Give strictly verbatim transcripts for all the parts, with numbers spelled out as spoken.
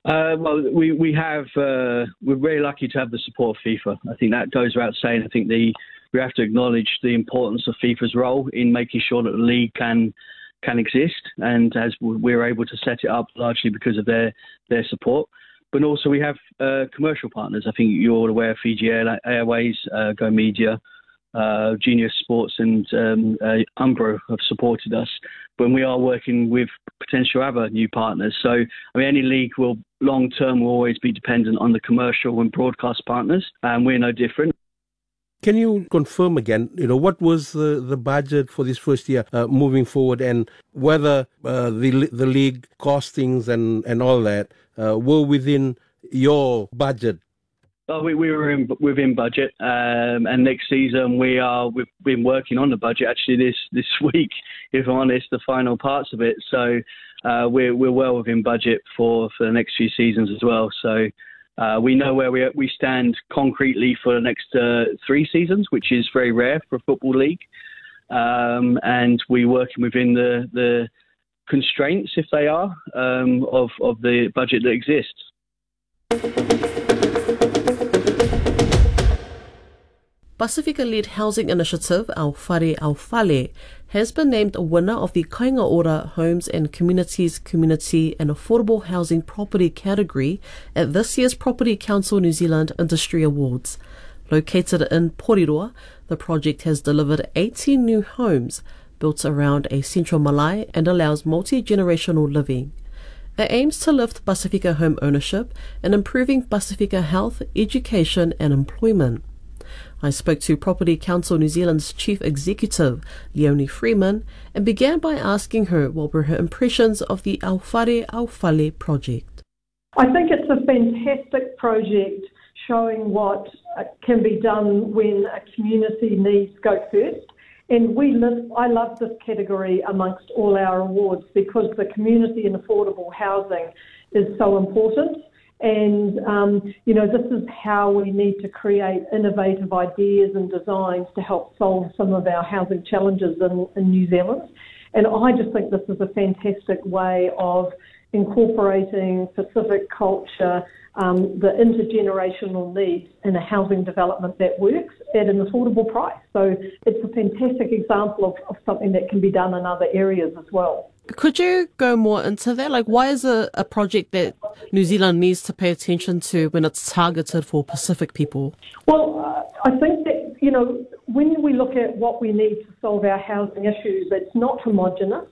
Uh, well, we we have uh, we're very lucky to have the support of FIFA. I think that goes without saying. I think the we have to acknowledge the importance of FIFA's role in making sure that the league can can exist, and as we're able to set it up largely because of their their support. But also we have uh, commercial partners. I think you're all aware of Fiji Airways, uh, Go Media, uh, Genius Sports, and um, uh, Umbro have supported us when we are working with potential other new partners. So, I mean, any league will long term will always be dependent on the commercial and broadcast partners, and we're no different. Can you confirm again, you know, what was the, the budget for this first year uh, moving forward, and whether uh, the the league costings and, and all that uh, were within your budget? Oh, we, we were in, within budget, um, and next season we are. We've been working on the budget actually this, this week, if I'm honest, the final parts of it. So uh, we're we're well within budget for, for the next few seasons as well. So. Uh, we know where we we stand concretely for the next uh, three seasons, which is very rare for a football league. Um, and we're working within the, the constraints, if they are, um, of, of the budget that exists. Pasifika-led housing initiative Au Whare Au Whale has been named a winner of the Kāinga Ora Homes and Communities Community and Affordable Housing Property category at this year's Property Council New Zealand Industry Awards. Located in Porirua, the project has delivered eighteen new homes built around a central malai and allows multi-generational living. It aims to lift Pasifika home ownership and improving Pasifika health, education and employment. I spoke to Property Council New Zealand's Chief Executive, Leonie Freeman, and began by asking her what were her impressions of the Au Whare Au Whale project. I think it's a fantastic project showing what can be done when a community needs go first. And we live, I love this category amongst all our awards because the community and affordable housing is so important. And, um, you know, this is how we need to create innovative ideas and designs to help solve some of our housing challenges in, in New Zealand. And I just think this is a fantastic way of incorporating Pacific culture, um, the intergenerational needs in a housing development that works at an affordable price. So it's a fantastic example of, of something that can be done in other areas as well. Could you go more into that? Like, why is a, a project that New Zealand needs to pay attention to when it's targeted for Pacific people? Well, uh, I think that, you know, when we look at what we need to solve our housing issues, it's not homogenous,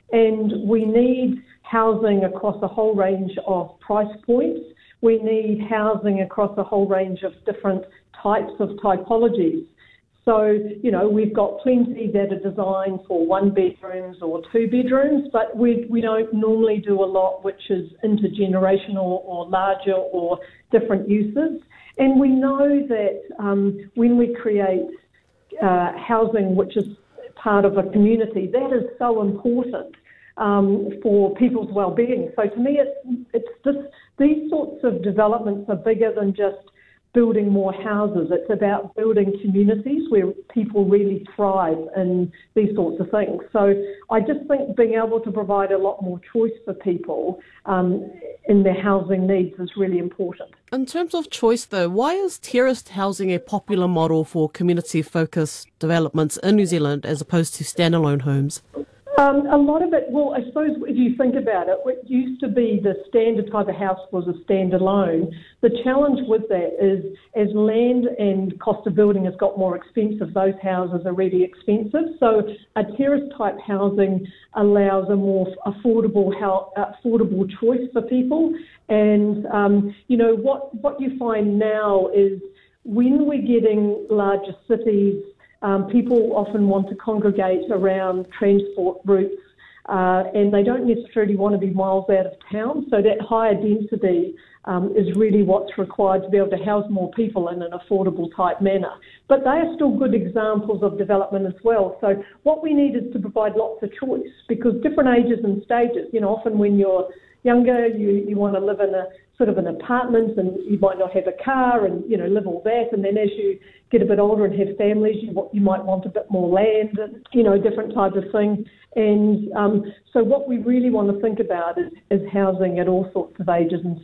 and we need housing across a whole range of price points. We need housing across a whole range of different types of typologies. So, you know, we've got plenty that are designed for one bedrooms or two bedrooms, but we we don't normally do a lot which is intergenerational or larger or different uses. And we know that um, when we create uh, housing which is part of a community, that is so important um, for people's well-being. So to me, it's, it's this, these sorts of developments are bigger than just building more houses. It's about building communities where people really thrive in these sorts of things. So I just think being able to provide a lot more choice for people um, in their housing needs is really important. In terms of choice though, why is terraced housing a popular model for community-focused developments in New Zealand as opposed to standalone homes? Um, a lot of it, well, I suppose if you think about it, what used to be the standard type of house was a standalone. The challenge with that is as land and cost of building has got more expensive, those houses are really expensive. So a terrace type housing allows a more affordable affordable choice for people. And, um, you know, what, what you find now is when we're getting larger cities, Um, people often want to congregate around transport routes uh, and they don't necessarily want to be miles out of town. So that higher density um, is really what's required to be able to house more people in an affordable type manner. But they are still good examples of development as well. So what we need is to provide lots of choice because different ages and stages, you know, often when you're younger, you, you want to live in a sort of an apartment and you might not have a car and, you know, live all that. And then as you get a bit older and have families, you, you might want a bit more land and, you know, different type of thing. And um, so what we really want to think about is, is housing at all sorts of ages and